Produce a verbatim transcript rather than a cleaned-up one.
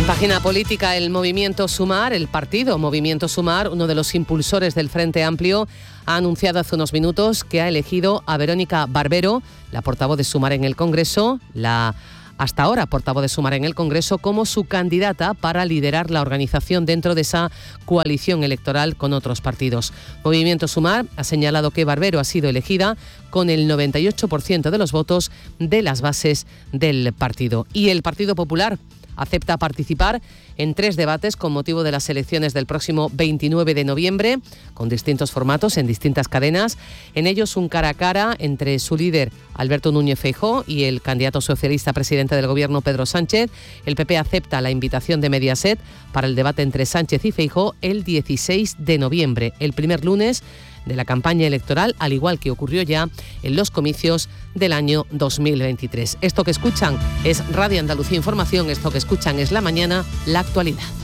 En página política, el Movimiento Sumar, el partido Movimiento Sumar, uno de los impulsores del Frente Amplio, ha anunciado hace unos minutos que ha elegido a Verónica Barbero, la portavoz de Sumar en el Congreso, la hasta ahora portavoz de Sumar en el Congreso, como su candidata para liderar la organización dentro de esa coalición electoral con otros partidos. Movimiento Sumar ha señalado que Barbero ha sido elegida con el noventa y ocho por ciento de los votos de las bases del partido. Y el Partido Popular acepta participar en tres debates con motivo de las elecciones del próximo veintinueve de noviembre, con distintos formatos en distintas cadenas. En ellos, un cara a cara entre su líder, Alberto Núñez Feijóo, y el candidato socialista presidente del Gobierno, Pedro Sánchez. El P P acepta la invitación de Mediaset para el debate entre Sánchez y Feijóo el dieciséis de noviembre, el primer lunes de la campaña electoral, al igual que ocurrió ya en los comicios del año dos mil veintitrés. Esto que escuchan es Radio Andalucía Información, esto que escuchan es La Mañana, la actualidad.